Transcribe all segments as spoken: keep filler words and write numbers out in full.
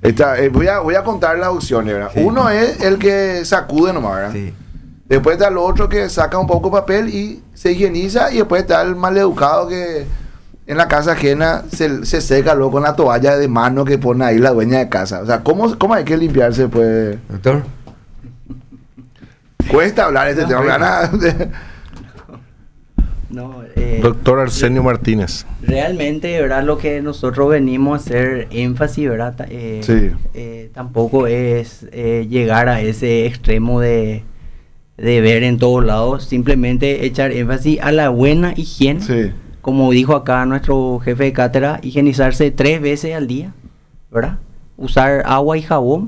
Está, eh, voy, a, voy a contar las opciones, ¿verdad? Sí. Uno es el que sacude nomás, ¿verdad? Sí. Después está el otro que saca un poco de papel y se higieniza. Y después está el maleducado que en la casa ajena se, se seca luego con la toalla de mano que pone ahí la dueña de casa. O sea, ¿cómo, cómo hay que limpiarse pues? Doctor. Cuesta hablar este tema, ¿verdad? No, eh, Doctor Arsenio Martínez. realmente, ¿verdad? Lo que nosotros venimos a hacer énfasis, ¿verdad? Ta- Eh, Sí. eh, tampoco es eh, llegar a ese extremo de, de ver en todos lados, simplemente echar énfasis a la buena higiene. Sí. Como dijo acá nuestro jefe de cátedra, higienizarse tres veces al día, ¿verdad? Usar agua y jabón,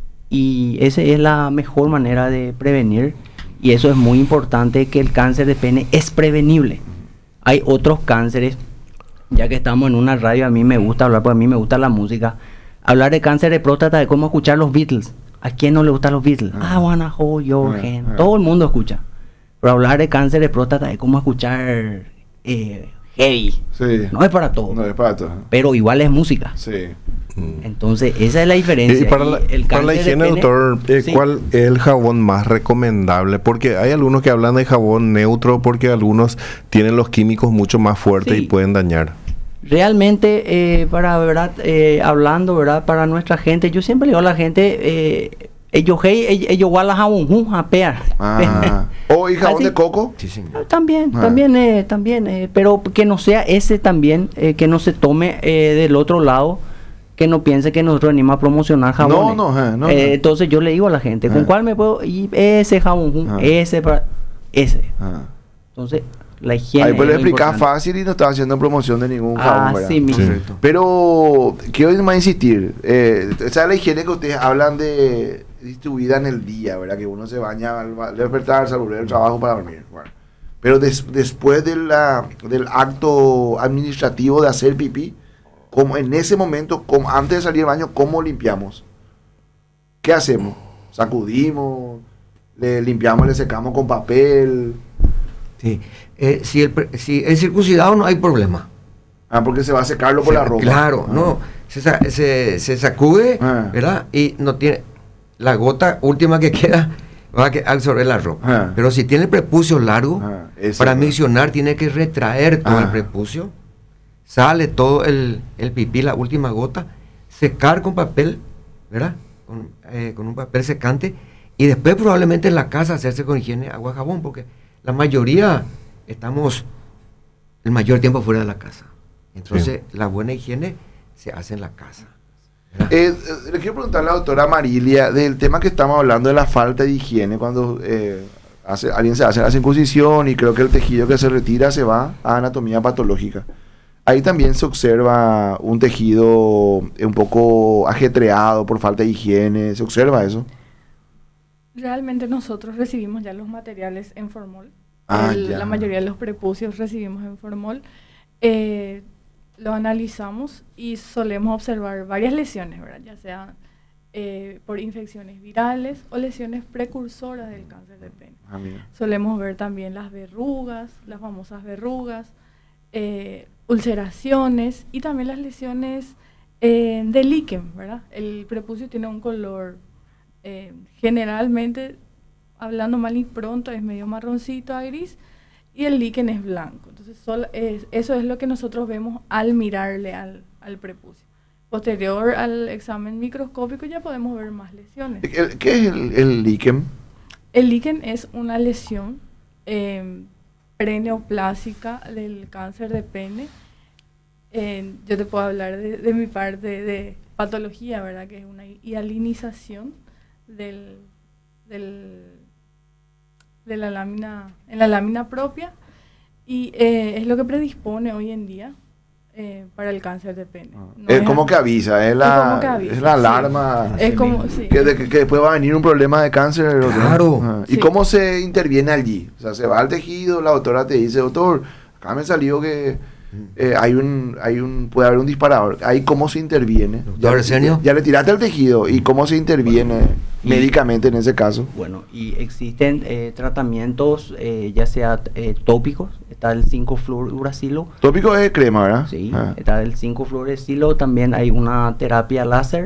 y esa es la mejor manera de prevenir. Y eso es muy importante, que el cáncer de pene es prevenible. Hay otros cánceres, ya que estamos en una radio, a mí me gusta hablar, porque a mí me gusta la música. Hablar de cáncer de próstata es como escuchar los Beatles. ¿A quién no le gustan los Beatles? Ah. I wanna hold your Ah, hand. ah. Todo el mundo escucha. Pero hablar de cáncer de próstata es como escuchar eh, heavy. Sí. No es para todo. No es para todo. Pero igual es música. Sí. Entonces, esa es la diferencia. Y para la, Y el para la cáncer de higiene, pene- doctor, eh, sí. ¿cuál es el jabón más recomendable? Porque hay algunos que hablan de jabón neutro porque algunos tienen los químicos mucho más fuertes Sí. y pueden dañar. Realmente, eh, para verdad, eh, hablando, verdad, para nuestra gente, yo siempre le digo a la gente, eh, ellos hey, ellos ellos guardan jabón, jun, a pear. Ah. ¿O y jabón Así. de coco? Sí, señor. También, Ah. también, eh, también, eh, pero que no sea ese también, eh, que no se tome eh, del otro lado, que no piense que nosotros venimos a promocionar jabones. No, no, eh, no, Eh, no. Entonces yo le digo a la gente, ¿con Ah. cuál me puedo? Y ese jabón, jun, Ah. ese, para, ese. Ah. Entonces, la higiene. Ahí puede es lo explicar importante. fácil y no está haciendo promoción de ningún jabón, ¿verdad? Así mismo. Sí. Pero quiero más insistir, eh, esa es la higiene que ustedes hablan de distribuida en el día, ¿verdad? Que uno se baña al, al despertar, al volver al trabajo para dormir. Bueno. Pero des- después de la, del acto administrativo de hacer pipí, como en ese momento, como antes de salir del baño, ¿cómo limpiamos? ¿Qué hacemos? ¿Sacudimos? ¿Le limpiamos, le secamos con papel? Sí. Eh, si, el, pre- si el circuncidado no hay problema. Ah, porque se va a secarlo por Se- la ropa. Claro, Ah. no. Se, sa- se, se sacude, Ah. ¿verdad? Y no tiene. La gota última que queda va a que- absorber la ropa. Ah. Pero si tiene el prepucio largo, Ah, ese, para ah. miccionar tiene que retraer todo Ah. el prepucio. Sale todo el, el pipí, la última gota. Secar con papel, ¿verdad? Con, eh, con un papel secante. Y después probablemente en la casa hacerse con higiene, agua, jabón, porque la mayoría estamos el mayor tiempo fuera de la casa. Entonces, la buena higiene se hace en la casa. ¿verdad? Eh, eh, le quiero preguntar a la doctora Marilia del tema que estamos hablando de la falta de higiene cuando eh, hace, alguien se hace la circuncisión y creo que el tejido que se retira se va a anatomía patológica. Ahí también se observa un tejido eh, un poco ajetreado por falta de higiene. ¿Se observa eso? Realmente nosotros recibimos ya los materiales en formol. Ah, El- ya. La mayoría de los prepucios recibimos en formol. Eh, lo analizamos y solemos observar varias lesiones, ¿verdad? Ya sea eh, por infecciones virales o lesiones precursoras del cáncer de pene. Ah, mira. Solemos ver también las verrugas, las famosas verrugas, eh, ulceraciones y también las lesiones eh, de líquen, ¿verdad? El prepucio tiene un color, eh, generalmente, hablando mal y pronto, es medio marroncito a gris y el líquen es blanco. Entonces, sol- es- eso es lo que nosotros vemos al mirarle al, al prepucio. Posterior al examen microscópico ya podemos ver más lesiones. El- ¿Qué es el, el líquen? El líquen es una lesión eh, preneoplásica del cáncer de pene. Eh, yo te puedo hablar de, de mi parte de patología, ¿verdad? Que es una hialinización del, del, de la lámina, en la lámina propia, y eh, es lo que predispone hoy en día eh, para el cáncer de pene. No es es como a- que avisa, es es la, como que avisa, es la sí. alarma. Es como, sí. Que, de- que- que después va a venir un problema de cáncer. ¿o qué? Claro. Ah, ¿Y Sí. cómo se interviene allí? O sea, se va al tejido, la doctora te dice, doctor, acá me salió que eh, hay un, hay un, puede haber un disparador. Ahí cómo se interviene. Doctor Ya, Arsenio. ya le tiraste al tejido y cómo se interviene Y- médicamente en ese caso. Bueno, y existen eh, tratamientos, eh, ya sea eh, tópicos, está el cinco fluoracilo, Tópico es crema, ¿verdad? sí, Ah. está el cinco fluoracilo, también hay una terapia láser